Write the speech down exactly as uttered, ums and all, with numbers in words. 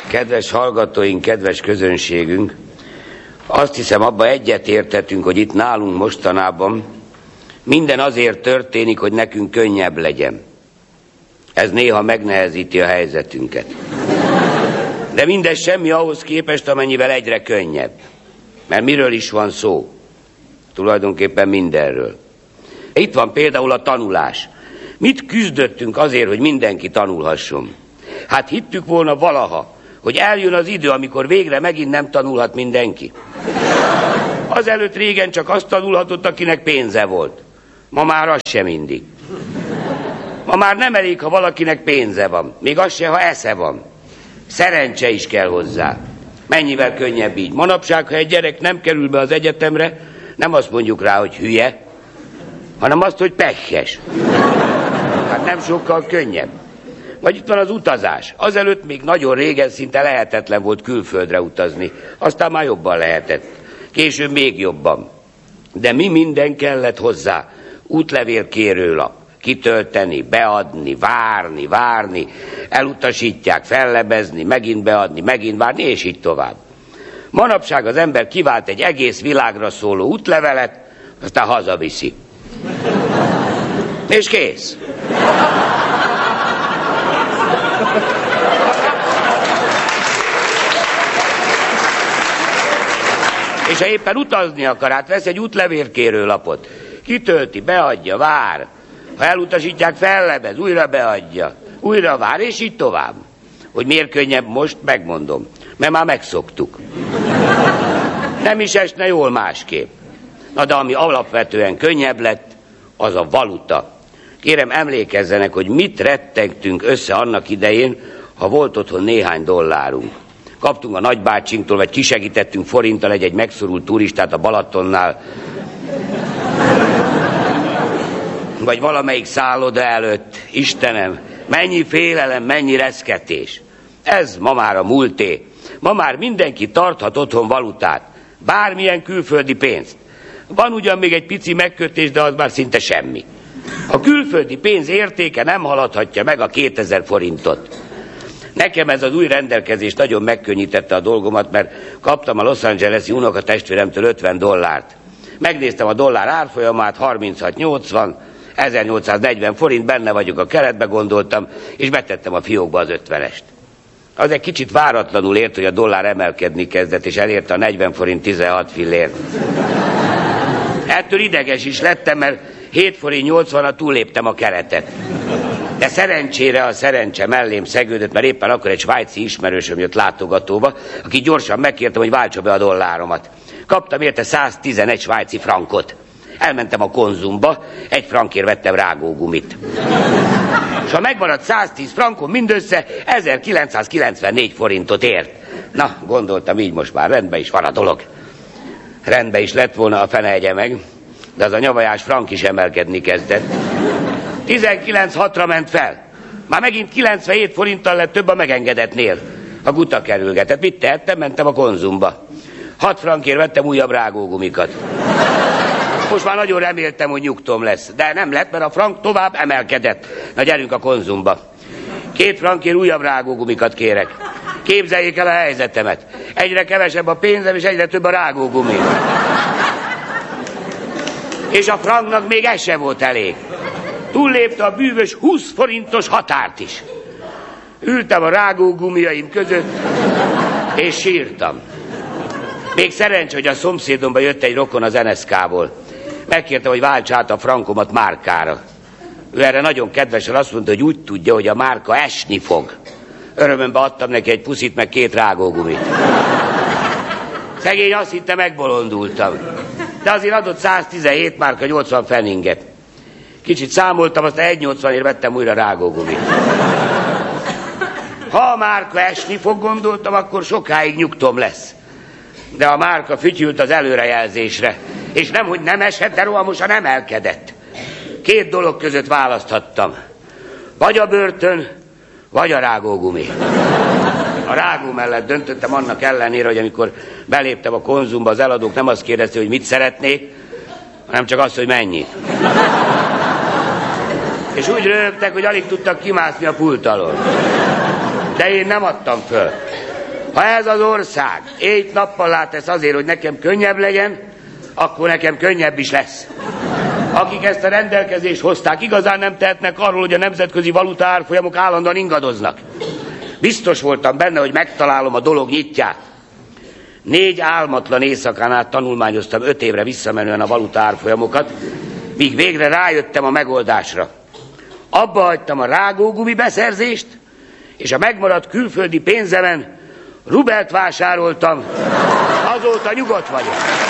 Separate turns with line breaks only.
Kedves hallgatóink, kedves közönségünk, azt hiszem, abba egyetértetünk, hogy itt nálunk mostanában minden azért történik, hogy nekünk könnyebb legyen. Ez néha megnehezíti a helyzetünket. De mindez semmi ahhoz képest, amennyivel egyre könnyebb. Mert miről is van szó? Tulajdonképpen mindenről. Itt van például a tanulás. Mit küzdöttünk azért, hogy mindenki tanulhasson? Hát hittük volna valaha, hogy eljön az idő, amikor végre megint nem tanulhat mindenki. Azelőtt régen csak azt tanulhatott, akinek pénze volt. Ma már az sem mindig. Ma már nem elég, ha valakinek pénze van. Még az se, ha esze van. Szerencse is kell hozzá. Mennyivel könnyebb így. Manapság, ha egy gyerek nem kerül be az egyetemre, nem azt mondjuk rá, hogy hülye, hanem azt, hogy pekhes. Hát nem sokkal könnyebb. Vagy itt van az utazás. Azelőtt még nagyon régen szinte lehetetlen volt külföldre utazni. Aztán már jobban lehetett. Később még jobban. De mi minden kellett hozzá? Útlevélkérőlap. Kitölteni, beadni, várni, várni. Elutasítják, fellebezni, megint beadni, megint várni, és így tovább. Manapság az ember kivált egy egész világra szóló útlevelet, aztán hazaviszi. És kész. És ha éppen utazni akar, hát vesz egy útlevélkérőlapot. Kitölti, beadja, vár. Ha elutasítják, fellebez, újra beadja. Újra vár, és így tovább. Hogy miért könnyebb most, megmondom. Mert már megszoktuk. Nem is esne jól másképp. Na de ami alapvetően könnyebb lett, az a valuta. Kérem, emlékezzenek, hogy mit rettegtünk össze annak idején, ha volt otthon néhány dollárunk. Kaptunk a nagybácsinktól, vagy kisegítettünk forinttal egy-egy megszorult turistát a Balatonnál, vagy valamelyik szálloda előtt. Istenem, mennyi félelem, mennyi reszketés. Ez ma már a múlté. Ma már mindenki tarthat otthon valutát, bármilyen külföldi pénzt. Van ugyan még egy pici megkötés, de az már szinte semmi. A külföldi pénz értéke nem haladhatja meg a kétezer forintot. Nekem ez az új rendelkezés nagyon megkönnyítette a dolgomat, mert kaptam a Los Angeles-i unokatestvéremtől ötven dollárt. Megnéztem a dollár árfolyamát, harminchat nyolcvan, ezernyolcszáznegyven forint, benne vagyok a keretbe, gondoltam, és betettem a fiókba az ötvenest. Az egy kicsit váratlanul ért, hogy a dollár emelkedni kezdett, és elérte a negyven forint tizenhat fillért. Ettől ideges is lettem, mert hét forint nyolcvanra túlléptem a keretet. De szerencsére a szerencse mellém szegődött, mert éppen akkor egy svájci ismerősöm jött látogatóba, aki gyorsan megkértem, hogy váltsa be a dolláromat. Kaptam érte száztizenegy svájci frankot. Elmentem a Konzumba, egy frankért vettem rágógumit. És ha megmaradt száztíz frankom, mindössze ezerkilencszázkilencvennégy forintot ért. Na, gondoltam, így most már rendben is van a dolog. Rendben is lett volna, a fene egye meg, de az a nyavajás frank is emelkedni kezdett. tizenkilenc hatra ment fel. Már megint kilencvenhét forinttal lett több a megengedetnél. A guta kerülgetett. Mit tehettem? Mentem a Konzumba. hat frankért vettem újabb rágógumikat. Most már nagyon reméltem, hogy nyugtom lesz. De nem lett, mert a frank tovább emelkedett. Na gyerünk a Konzumba. Két frankért újabb rágógumikat kérek. Képzeljék el a helyzetemet. Egyre kevesebb a pénzem, és egyre több a rágógumi. És a franknak még ez se volt elég. Túllépte a bűvös húsz forintos határt is. Ültem a rágógumiaim között, és sírtam. Még szerencs, hogy a szomszédomba jött egy rokon az en es ká-ból. Megkérte, hogy válts át a frankomat márkára. Ő erre nagyon kedvesen azt mondta, hogy úgy tudja, hogy a márka esni fog. Örömömbe adtam neki egy puszit, meg két rágógumit. Szegény azt hitte, megbolondultam. De azért adott száztizenhét márka nyolcvan feninget. Kicsit számoltam, aztán egy nyolcvanért vettem újra rágógumit. Ha a márka esni fog, gondoltam, akkor sokáig nyugtom lesz. De a márka fütyült az előrejelzésre. És nemhogy nem esett, de rohamosan emelkedett. Két dolog között választhattam. Vagy a börtön, vagy a rágógumi. A rágó mellett döntöttem, annak ellenére, hogy amikor beléptem a Konzumba, az eladók nem azt kérdezte, hogy mit szeretnék, hanem csak azt, hogy mennyit. És úgy röhögtek, hogy alig tudtak kimászni a pult alól. De én nem adtam föl. Ha ez az ország éjt nappal tesz azért, hogy nekem könnyebb legyen, akkor nekem könnyebb is lesz. Akik ezt a rendelkezést hozták, igazán nem tehetnek arról, hogy a nemzetközi valuta árfolyamok állandóan ingadoznak. Biztos voltam benne, hogy megtalálom a dolog nyitját. Négy álmatlan éjszakán át tanulmányoztam öt évre visszamenően a valuta árfolyamokat, míg végre rájöttem a megoldásra. Abba hagytam a rágógumi beszerzést, és a megmaradt külföldi pénzemen rubelt vásároltam. Azóta nyugodt vagyok.